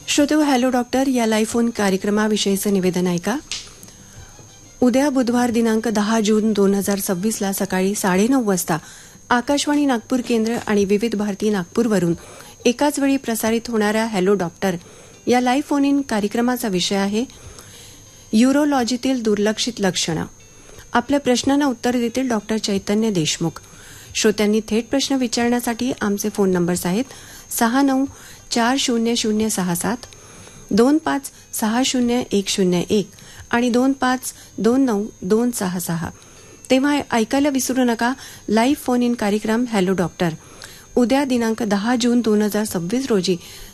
श्रोतेहो, hello doctor या live phone कार्यक्रमाविषयीचं निवेदन ऐका. उद्या बुधवार दिनांक 10 जून 2026 सकाळी 9:30 वाजता आकाशवाणी नागपूर केंद्र आणि विविध भारती नागपूरवरून एकाच वेळी प्रसारित होणाऱ्या हॅलो डॉक्टर या लाईव्ह फोन इन कार्यक्रमाचा विषय आहे यूरोलॉजीतील दुर्लक्षित लक्षणं. आपल्या प्रश्नांना उत्तर देतील डॉक्टर चैतन्य देशमुख. श्रोत्यांनी थेट प्रश्न विचारण्यासाठी आमचे फोन नंबर्स आहेत 69400067, 25600101 आणि 25292266. तेव्हा ऐकायला विसरू नका लाईव्ह फोन इन कार्यक्रम हॅलो डॉक्टर उद्या दिनांक 10 जून 2026 रोजी